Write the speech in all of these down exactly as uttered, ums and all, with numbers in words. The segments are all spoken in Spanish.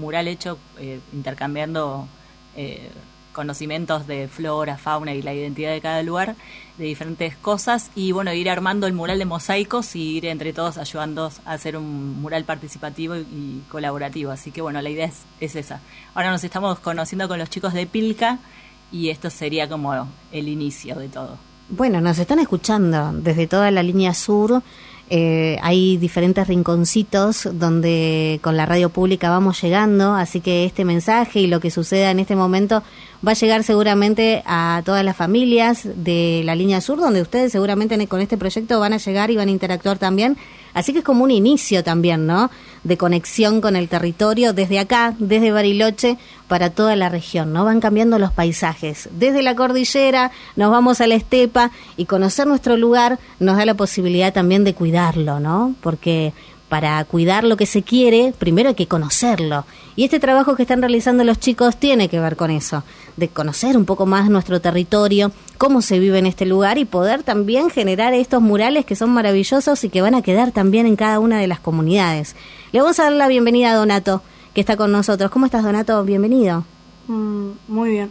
mural hecho eh, intercambiando eh, conocimientos de flora, fauna y la identidad de cada lugar, de diferentes cosas, y bueno, ir armando el mural de mosaicos y ir entre todos ayudando a hacer un mural participativo y, y colaborativo. Así que bueno, la idea es, es esa. Ahora nos estamos conociendo con los chicos de Pilca y esto sería como el inicio de todo. Bueno, nos están escuchando desde toda la línea sur. Eh, hay diferentes rinconcitos donde con la radio pública vamos llegando, así que este mensaje y lo que suceda en este momento va a llegar seguramente a todas las familias de la línea sur, donde ustedes seguramente con este proyecto van a llegar y van a interactuar también. Así que es como un inicio también, ¿no?, de conexión con el territorio desde acá, desde Bariloche, para toda la región, ¿no? Van cambiando los paisajes. Desde la cordillera nos vamos a la estepa y conocer nuestro lugar nos da la posibilidad también de cuidarlo, ¿no? Porque para cuidar lo que se quiere, primero hay que conocerlo. Y este trabajo que están realizando los chicos tiene que ver con eso, de conocer un poco más nuestro territorio, cómo se vive en este lugar y poder también generar estos murales que son maravillosos y que van a quedar también en cada una de las comunidades. Le vamos a dar la bienvenida a Donato, que está con nosotros. ¿Cómo estás, Donato? Bienvenido. Mm, muy bien.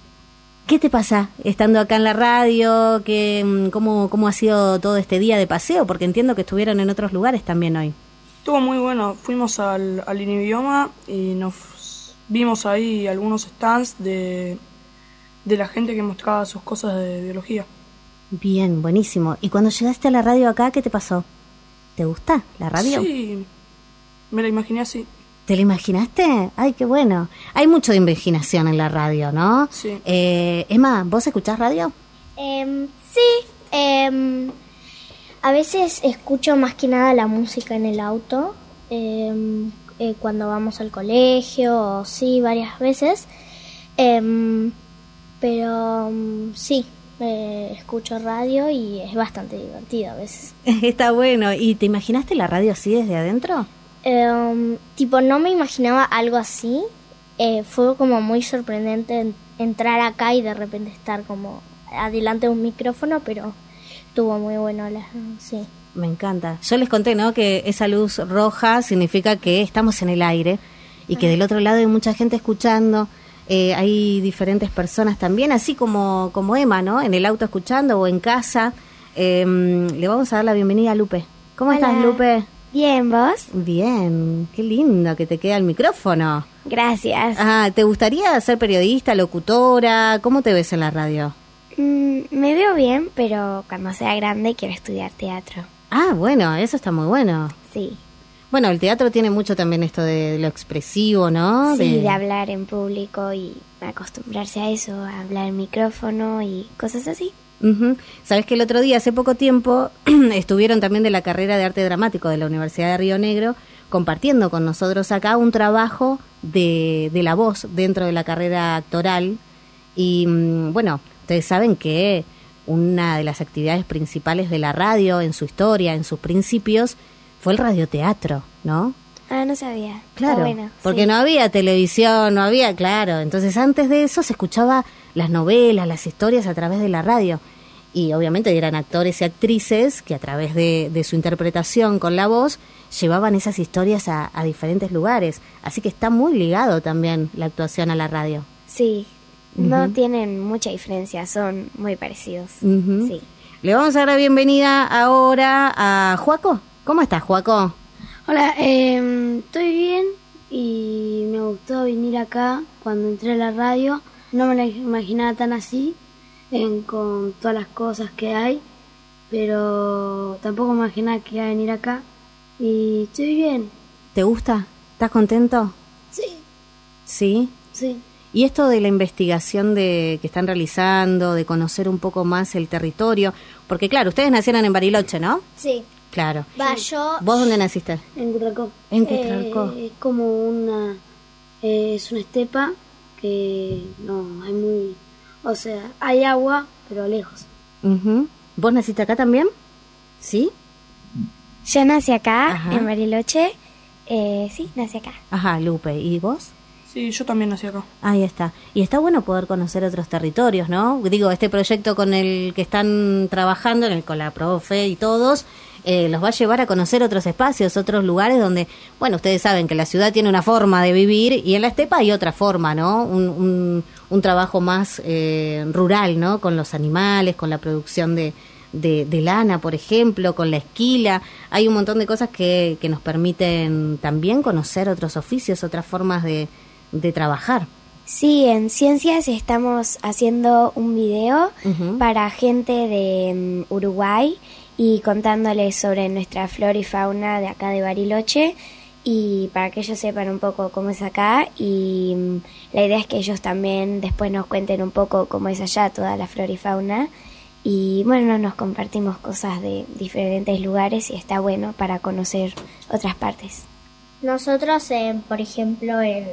¿Qué te pasa estando acá en la radio? ¿Qué, cómo, ¿Cómo ha sido todo este día de paseo? Porque entiendo que estuvieron en otros lugares también hoy. Estuvo muy bueno. Fuimos al, al Inibioma y nos vimos ahí algunos stands de, de la gente que mostraba sus cosas de biología. Bien, buenísimo. ¿Y cuando llegaste a la radio acá, qué te pasó? ¿Te gusta la radio? Sí, me la imaginé así. ¿Te lo imaginaste? Ay, qué bueno. Hay mucho de imaginación en la radio, ¿no? Sí. Eh, Emma, ¿vos escuchás radio? Eh, sí, eh, a veces escucho más que nada la música en el auto, eh, eh, cuando vamos al colegio, o sí, varias veces. Eh, pero um, sí, eh, escucho radio y es bastante divertido a veces. Está bueno. ¿Y te imaginaste la radio así desde adentro? Eh, tipo, no me imaginaba algo así. Eh, fue como muy sorprendente en, entrar acá y de repente estar como adelante de un micrófono, pero estuvo muy bueno. La, sí. Me encanta. Yo les conté, ¿no?, que esa luz roja significa que estamos en el aire y que del otro lado hay mucha gente escuchando. Eh, hay diferentes personas también, así como, como Emma, ¿no?, en el auto escuchando o en casa. Eh, le vamos a dar la bienvenida a Lupe. ¿Cómo Hola. estás, Lupe? Bien, ¿vos? Bien, qué lindo que te queda el micrófono. Gracias. Ah, ¿te gustaría ser periodista, locutora? ¿Cómo te ves en la radio? Mm, me veo bien, pero cuando sea grande quiero estudiar teatro. Ah, bueno, eso está muy bueno. Sí. Bueno, el teatro tiene mucho también esto de lo expresivo, ¿no? Sí, de... de hablar en público y acostumbrarse a eso, a hablar en micrófono y cosas así. Uh-huh. Sabes que el otro día, hace poco tiempo, estuvieron también de la carrera de arte dramático de la Universidad de Río Negro compartiendo con nosotros acá un trabajo de, de la voz dentro de la carrera actoral. Y bueno, ustedes saben que una de las actividades principales de la radio en su historia, en sus principios, fue el radioteatro, ¿no? Ah, no sabía. Claro, Está bueno, porque sí. no había televisión, no había, claro. Entonces antes de eso se escuchaba las novelas, las historias a través de la radio. Y obviamente eran actores y actrices que a través de, de su interpretación con la voz llevaban esas historias a, a diferentes lugares. Así que está muy ligado también la actuación a la radio. Sí, Uh-huh. no tienen mucha diferencia, son muy parecidos. Uh-huh. Sí. Le vamos a dar la bienvenida ahora a Joaco. ¿Cómo estás, Joaco? Hola, eh, estoy bien y me gustó venir acá cuando entré a la radio. No me la imaginaba tan así, en, con todas las cosas que hay, pero tampoco me imaginaba que iba a venir acá y estoy bien. ¿Te gusta? ¿Estás contento? Sí. ¿Sí? Sí. Y esto de la investigación de que están realizando, de conocer un poco más el territorio, porque claro, ustedes nacieron en Bariloche, ¿no? Sí. Claro. Va, yo... ¿Vos dónde naciste? En Cutralcó. En Cutralcó. Eh, es como una... Eh, es una estepa que no hay muy... O sea, hay agua, pero lejos. Uh-huh. ¿Vos naciste acá también? ¿Sí? Yo nací acá, Ajá. en Bariloche. Eh, sí, nací acá. Ajá, Lupe. ¿Y vos? Sí, yo también nací acá. Ahí está. Y está bueno poder conocer otros territorios, ¿no? Digo, este proyecto con el que están trabajando, en el, con la profe y todos, eh, los va a llevar a conocer otros espacios, otros lugares donde, bueno, ustedes saben que la ciudad tiene una forma de vivir y en la estepa hay otra forma, ¿no? Un, un, un trabajo más eh, rural, ¿no? Con los animales, con la producción de, de, de lana, por ejemplo, con la esquila. Hay un montón de cosas que, que nos permiten también conocer otros oficios, otras formas de de trabajar. Sí, en Ciencias estamos haciendo un video uh-huh. para gente de um, Uruguay y contándoles sobre nuestra flora y fauna de acá de Bariloche y para que ellos sepan un poco cómo es acá y um, la idea es que ellos también después nos cuenten un poco cómo es allá toda la flora y fauna y bueno, nos compartimos cosas de diferentes lugares y está bueno para conocer otras partes. Nosotros, eh, por ejemplo, en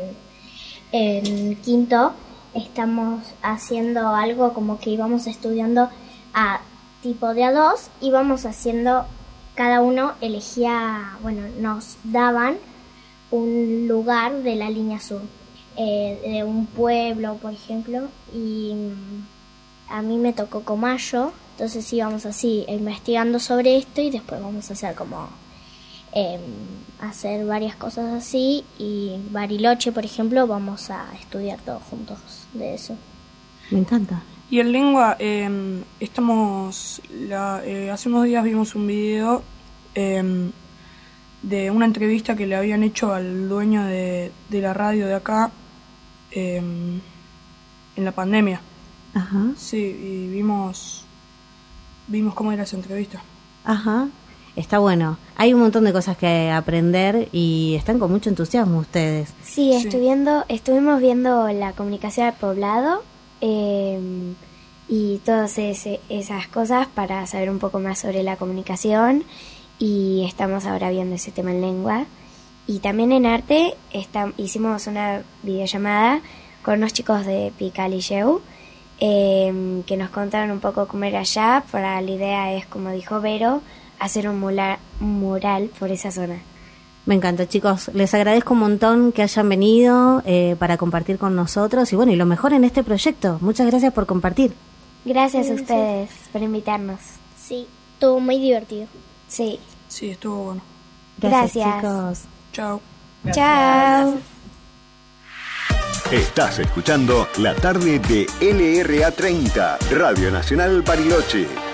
En quinto estamos haciendo algo como que íbamos estudiando a tipo de a dos, íbamos haciendo, cada uno elegía, bueno, nos daban un lugar de la línea sur, eh, de un pueblo, por ejemplo, y a mí me tocó Comayo, entonces íbamos así investigando sobre esto y después vamos a hacer como Eh, hacer varias cosas así y Bariloche, por ejemplo, vamos a estudiar todos juntos de eso. Me encanta. Y en lengua, eh, estamos la, eh, hace unos días vimos un video eh, de una entrevista que le habían hecho al dueño de, de la radio de acá eh, en la pandemia. Ajá. Sí, y vimos vimos cómo era esa entrevista. Ajá. Está bueno. Hay un montón de cosas que aprender y están con mucho entusiasmo ustedes. Sí, estuviendo, estuvimos viendo la comunicación al poblado eh, y todas ese, esas cosas para saber un poco más sobre la comunicación y estamos ahora viendo ese tema en lengua. Y también en arte está, hicimos una videollamada con unos chicos de Picalilleu eh, que nos contaron un poco cómo era allá. Para la idea es, como dijo Vero, hacer un mural, un mural por esa zona. Me encanta, chicos. Les agradezco un montón que hayan venido eh, para compartir con nosotros y bueno, y lo mejor en este proyecto. Muchas gracias por compartir. Gracias a ustedes por invitarnos. Sí, estuvo muy divertido. Sí. Sí, estuvo bueno. Gracias, Gracias. chicos. Chao. Chao. Estás escuchando La Tarde de L R A treinta, Radio Nacional Bariloche.